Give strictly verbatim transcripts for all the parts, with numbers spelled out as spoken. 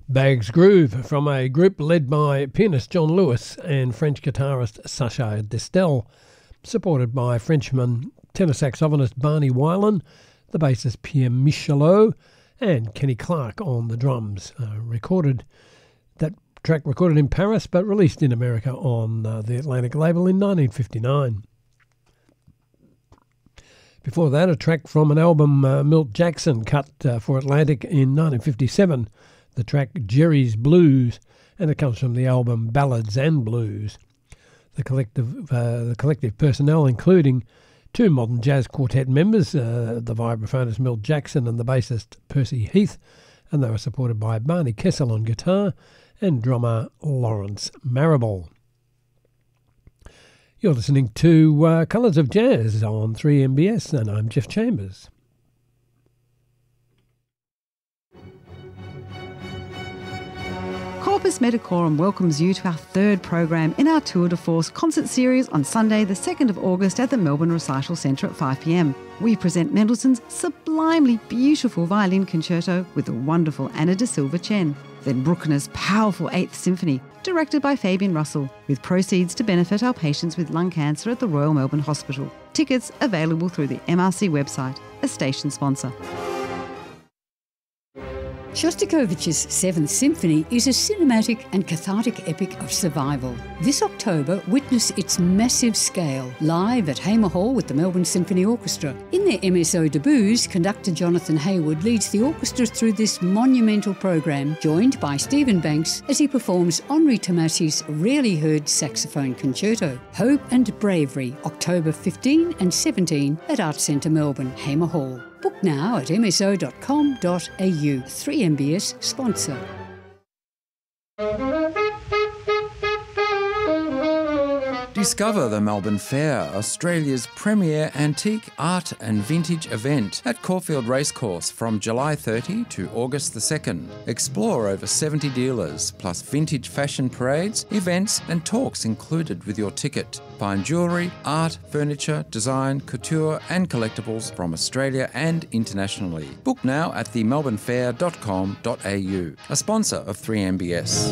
Bag's Groove from a group led by pianist John Lewis and French guitarist Sacha Distel, supported by Frenchman tenor saxophonist Barney Weiland, the bassist Pierre Michelot, and Kenny Clark on the drums. Uh, recorded that track recorded in Paris but released in America on uh, the Atlantic label in nineteen fifty-nine. Before that, a track from an album uh, Milt Jackson cut uh, for Atlantic in nineteen fifty-seven, the track Jerry's Blues, and it comes from the album Ballads and Blues. The collective, uh, the collective personnel, including two modern jazz quartet members, uh, the vibraphonist Milt Jackson and the bassist Percy Heath, and they were supported by Barney Kessel on guitar and drummer Lawrence Marable. You're listening to uh, Colours of Jazz on three M B S, and I'm Jeff Chambers. Corpus Medicorum welcomes you to our third program in our Tour de Force concert series on Sunday the second of August at the Melbourne Recital Centre at five p m. We present Mendelssohn's sublimely beautiful violin concerto with the wonderful Anna da Silva Chen. Then Bruckner's powerful Eighth Symphony, directed by Fabian Russell, with proceeds to benefit our patients with lung cancer at the Royal Melbourne Hospital. Tickets available through the M R C website, a station sponsor. Shostakovich's Seventh Symphony is a cinematic and cathartic epic of survival. This October, witness its massive scale, live at Hamer Hall with the Melbourne Symphony Orchestra. In their M S O debuts, conductor Jonathan Hayward leads the orchestra through this monumental program, joined by Stephen Banks as he performs Henri Tomasi's rarely heard saxophone concerto. Hope and Bravery, October fifteenth and seventeenth at Arts Centre Melbourne, Hamer Hall. Book now at m s o dot com dot a u. three M B S sponsor. Discover the Melbourne Fair, Australia's premier antique, art and vintage event at Caulfield Racecourse from July thirtieth to August the second. Explore over seventy dealers, plus vintage fashion parades, events and talks included with your ticket. Find jewellery, art, furniture, design, couture and collectibles from Australia and internationally. Book now at the melbourne fair dot com dot a u, a sponsor of three M B S.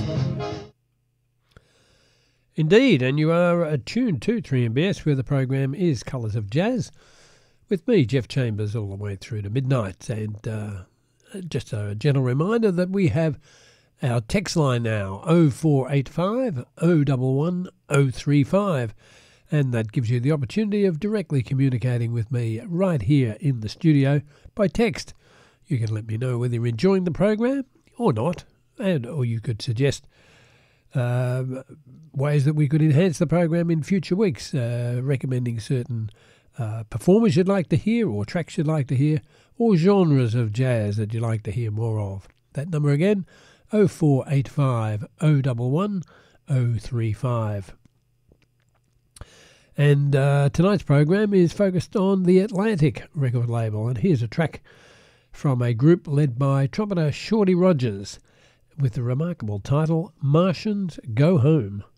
Indeed, and you are attuned to three M B S, where the program is Colours of Jazz, with me, Jeff Chambers, all the way through to midnight. And uh, just a gentle reminder that we have our text line now, oh four eight five, oh one one, oh three five, and that gives you the opportunity of directly communicating with me right here in the studio by text. You can let me know whether you're enjoying the program or not, and or you could suggest Uh, ways that we could enhance the program in future weeks, uh, recommending certain uh, performers you'd like to hear or tracks you'd like to hear or genres of jazz that you'd like to hear more of. That number again, oh four eight five, oh one one, oh three five. And uh, tonight's program is focused on the Atlantic record label, and here's a track from a group led by trumpeter Shorty Rogers, with the remarkable title, Martians Go Home.